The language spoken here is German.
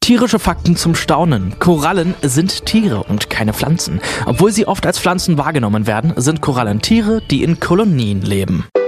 Tierische Fakten zum Staunen. Korallen sind Tiere und keine Pflanzen. Obwohl sie oft als Pflanzen wahrgenommen werden, sind Korallen Tiere, die in Kolonien leben.